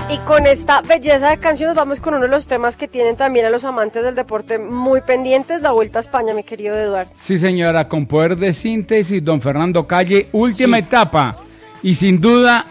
Y con esta belleza de canción nos vamos con uno de los temas que tienen también a los amantes del deporte muy pendientes, la Vuelta a España, mi querido Eduardo. Sí, señora, con poder de síntesis, don Fernando Calle, última etapa. Y sin duda,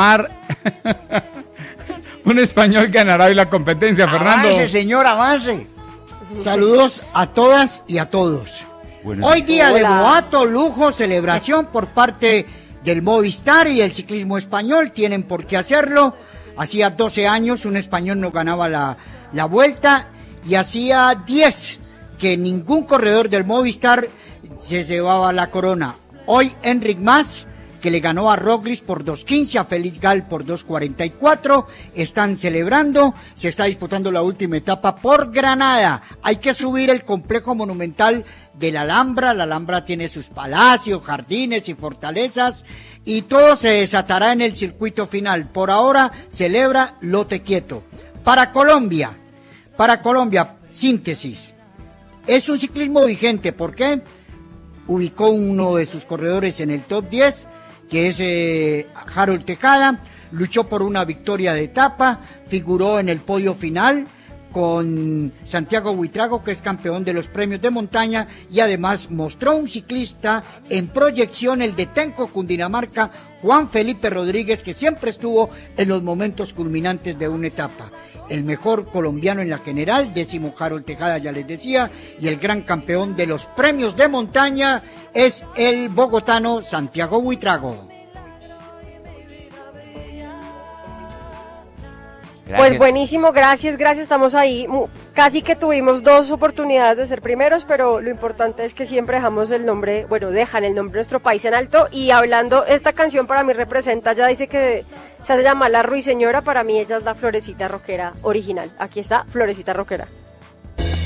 un español ganará hoy la competencia, Fernando. Avance, señor, avance. Saludos a todas y a todos. Hoy día de boato, lujo, celebración por parte del Movistar y el ciclismo español. Tienen por qué hacerlo. Hacía 12 años un español no ganaba la Vuelta y hacía 10 que ningún corredor del Movistar se llevaba la corona. Hoy Enric Mas, que le ganó a Roglic por 2:15, a Félix Gal por 2:44, están celebrando, se está disputando la última etapa por Granada. Hay que subir el complejo monumental de la Alhambra tiene sus palacios, jardines y fortalezas, y todo se desatará en el circuito final. Por ahora celebra Lote Quieto. Para Colombia, síntesis, es un ciclismo vigente, ¿por qué? Ubicó uno de sus corredores en el top 10, que es Harold Tejada, luchó por una victoria de etapa, figuró en el podio final con Santiago Buitrago, que es campeón de los premios de montaña, y además mostró un ciclista en proyección, el de Tenco, Cundinamarca, Juan Felipe Rodríguez, que siempre estuvo en los momentos culminantes de una etapa. El mejor colombiano en la general, 10º Harold Tejada, ya les decía, y el gran campeón de los premios de montaña es el bogotano Santiago Buitrago. Gracias. Pues buenísimo, gracias, estamos ahí, casi que tuvimos 2 oportunidades de ser primeros, pero lo importante es que siempre dejamos el nombre, dejan el nombre de nuestro país en alto. Y hablando, esta canción para mí representa, ya dice que se hace llamar La Ruiseñora, para mí ella es la Florecita Rockera original. Aquí está Florecita Rockera.